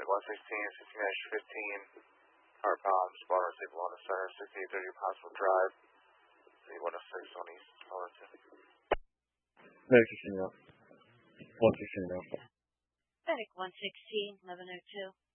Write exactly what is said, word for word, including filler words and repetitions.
Medic one sixteen, sixteen fifteen, heartbound, spot receive one center, sixteen thirty Possible Drive, one oh six on East Arlington. Medic sixteen, one sixteen, Medic one sixteen, eleven oh two.